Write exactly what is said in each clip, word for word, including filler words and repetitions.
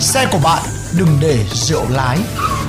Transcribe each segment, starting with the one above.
Xe của bạn đừng để rượu lái.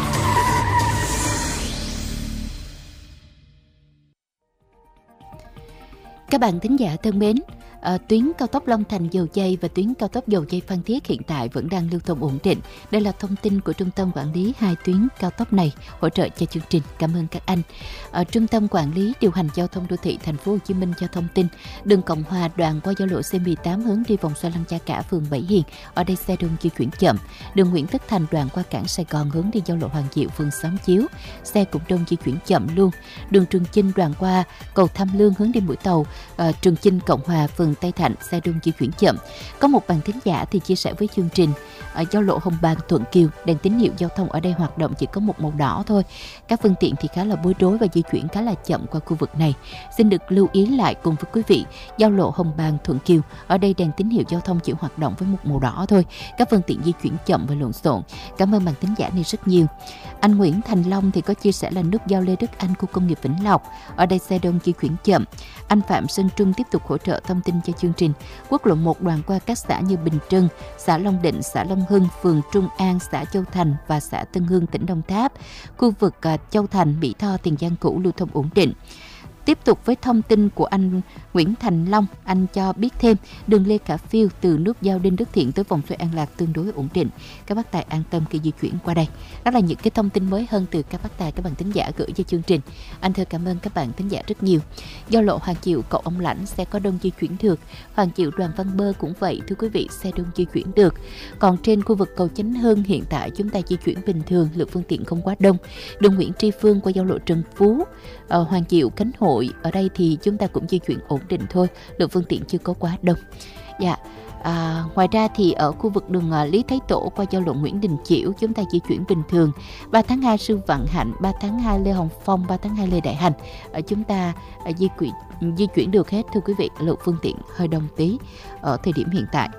Các bạn thính giả thân mến, À, tuyến cao tốc Long Thành - Dầu Giây và tuyến cao tốc Dầu Giây - Phan Thiết hiện tại vẫn đang lưu thông ổn định. Đây là thông tin của Trung tâm Quản lý hai tuyến cao tốc này hỗ trợ cho chương trình. Cảm ơn các anh. À, Trung tâm Quản lý điều hành giao thông đô thị Thành phố Hồ Chí Minh cho thông tin, đường Cộng Hòa đoạn qua giao lộ C mười tám hướng đi vòng xoay Lăng Cha Cả, phường Bảy Hiền, ở đây xe đông di chuyển chậm. Đường Nguyễn Tất Thành đoạn qua cảng Sài Gòn hướng đi giao lộ Hoàng Diệu, phường Xóm Chiếu, xe cũng đông di chuyển chậm luôn. Đường Trường Chinh đoạn qua cầu Tham Lương hướng đi Mũi Tàu, à, Trường Chinh Cộng Hòa, phường Tây Thạnh, xe đông di chuyển chậm. Có một bạn thính giả thì chia sẻ với chương trình, ở giao lộ Hồng Bàng - Thuận Kiều, đèn tín hiệu giao thông ở đây hoạt động chỉ có một màu đỏ thôi. Các phương tiện thì khá là bối rối và di chuyển khá là chậm qua khu vực này. Xin được lưu ý lại cùng với quý vị, giao lộ Hồng Bàng - Thuận Kiều, ở đây đèn tín hiệu giao thông chỉ hoạt động với một màu đỏ thôi. Các phương tiện di chuyển chậm và lộn xộn. Cảm ơn bạn thính giả này rất nhiều. Anh Nguyễn Thành Long thì có chia sẻ là nút giao Lê Đức Anh, khu công nghiệp Vĩnh Lộc, ở đây xe đông di chuyển chậm. Anh Phạm Sơn Trung tiếp tục hỗ trợ thông tin cho chương trình. Quốc lộ một đoạn qua các xã như Bình Trưng, xã Long Định, xã Long Hưng, phường Trung An, xã Châu Thành và xã Tân Hưng, tỉnh Đồng Tháp. Khu vực Châu Thành, Mỹ Tho, Tiền Giang cũ lưu thông ổn định. Tiếp tục với thông tin của anh Nguyễn Thành Long, anh cho biết thêm đường Lê Khả Phiêu từ nút giao Đinh Đức Thiện tới vòng xoay An Lạc tương đối ổn định. Các bác tài an tâm khi di chuyển qua đây. Đó là những cái thông tin mới hơn từ các bác tài, các bạn thính giả gửi cho chương trình. Anh thưa cảm ơn các bạn thính giả rất nhiều. Giao lộ Hoàng Diệu, cầu Ông Lãnh, xe có đông di chuyển được. Hoàng Diệu, Đoàn Văn Bơ cũng vậy, thưa quý vị, xe đông di chuyển được. Còn trên khu vực cầu Chánh Hưng hiện tại chúng ta di chuyển bình thường, lượng phương tiện không quá đông. Đường Nguyễn Tri Phương qua giao lộ Trần Phú, ở Hoàng Diệu, Khánh Hội, ở đây thì chúng ta cũng di chuyển ổn định thôi, lượng phương tiện chưa có quá đông. Dạ. À, ngoài ra thì ở khu vực đường uh, Lý Thái Tổ qua giao lộ Nguyễn Đình Chiểu chúng ta di chuyển bình thường. ba tháng hai Sư Vạn Hạnh, ba tháng hai Lê Hồng Phong, ba tháng hai Lê Đại Hành, ở chúng ta uh, di chuyển di chuyển được hết, thưa quý vị. Lượng phương tiện hơi đông tí ở thời điểm hiện tại.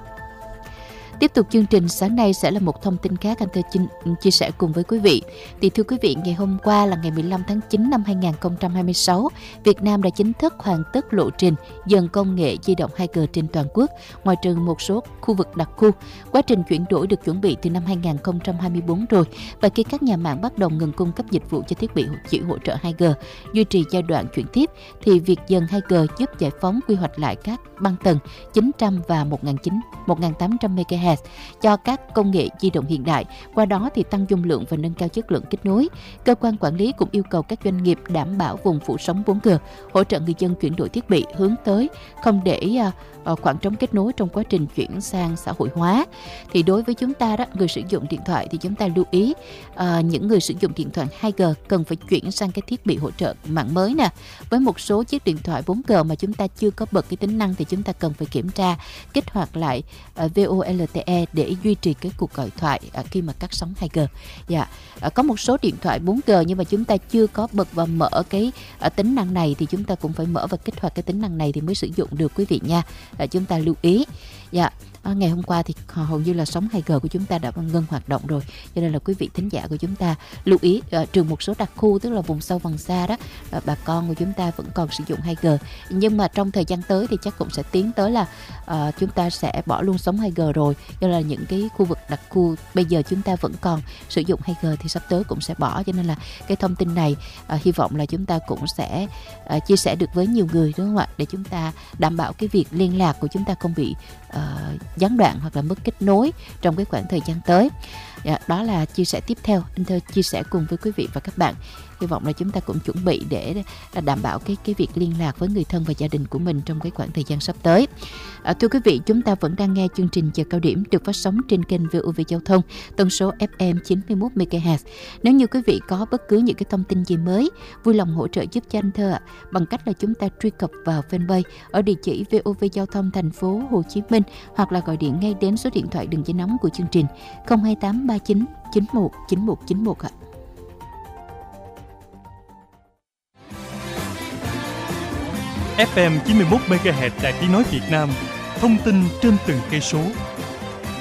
Tiếp tục chương trình sáng nay sẽ là một thông tin khác anh Thơ Chinh chia sẻ cùng với quý vị. Thì thưa quý vị, ngày hôm qua là ngày mười lăm tháng chín năm hai nghìn không trăm hai mươi sáu, Việt Nam đã chính thức hoàn tất lộ trình dần công nghệ di động hai G trên toàn quốc, ngoại trừ một số khu vực đặc khu. Quá trình chuyển đổi được chuẩn bị từ năm hai nghìn không trăm hai mươi tư rồi, và khi các nhà mạng bắt đầu ngừng cung cấp dịch vụ cho thiết bị chỉ hỗ trợ hai G, duy trì giai đoạn chuyển tiếp, thì việc dần hai G giúp giải phóng quy hoạch lại các băng tần chín trăm và một nghìn tám trăm mê ga héc cho các công nghệ di động hiện đại, qua đó thì tăng dung lượng và nâng cao chất lượng kết nối. Cơ quan quản lý cũng yêu cầu các doanh nghiệp đảm bảo vùng phủ sóng bốn G, hỗ trợ người dân chuyển đổi thiết bị, hướng tới không để uh, khoảng trống kết nối trong quá trình chuyển sang xã hội hóa. Thì đối với chúng ta đó, người sử dụng điện thoại thì chúng ta lưu ý uh, những người sử dụng điện thoại hai G cần phải chuyển sang cái thiết bị hỗ trợ mạng mới nè. Với một số chiếc điện thoại bốn G mà chúng ta chưa có bật cái tính năng thì chúng ta cần phải kiểm tra kích hoạt lại uh, vê o lờ tê e để duy trì cái cuộc gọi thoại uh, khi mà cắt sóng hai G. Dạ, uh, có một số điện thoại bốn G nhưng mà chúng ta chưa có bật và mở cái uh, tính năng này thì chúng ta cũng phải mở và kích hoạt cái tính năng này thì mới sử dụng được quý vị nha. Uh, chúng ta lưu ý. Dạ. À, ngày hôm qua thì hầu như là sóng hai G của chúng ta đã ngưng hoạt động rồi, cho nên là quý vị thính giả của chúng ta lưu ý, à, trừ một số đặc khu tức là vùng sâu vùng xa đó, à, bà con của chúng ta vẫn còn sử dụng hai G, nhưng mà trong thời gian tới thì chắc cũng sẽ tiến tới là à, chúng ta sẽ bỏ luôn sóng hai G rồi, cho nên là những cái khu vực đặc khu bây giờ chúng ta vẫn còn sử dụng hai G thì sắp tới cũng sẽ bỏ, cho nên là cái thông tin này à, hy vọng là chúng ta cũng sẽ à, chia sẻ được với nhiều người, đúng không ạ, để chúng ta đảm bảo cái việc liên lạc của chúng ta không bị à, gián đoạn hoặc là mất kết nối trong cái khoảng thời gian tới. Dạ, đó là chia sẻ tiếp theo anh Thơ chia sẻ cùng với quý vị và các bạn. Hy vọng là chúng ta cũng chuẩn bị để đảm bảo cái cái việc liên lạc với người thân và gia đình của mình trong cái khoảng thời gian sắp tới. À, thưa quý vị, chúng ta vẫn đang nghe chương trình Giờ Cao Điểm được phát sóng trên kênh vê o vê Giao thông tần số ép em chín mươi mốt mê ga héc. Nếu như quý vị có bất cứ những cái thông tin gì mới, vui lòng hỗ trợ giúp cho anh Thơ ạ, bằng cách là chúng ta truy cập vào fanpage ở địa chỉ vê o vê Giao thông thành phố Hồ Chí Minh, hoặc là gọi điện ngay đến số điện thoại đường dây nóng của chương trình không hai tám ba chín chín một chín một chín một ạ. ép em chín mươi mốt mê ga héc Đài Tiếng nói Việt Nam, thông tin trên từng cây số.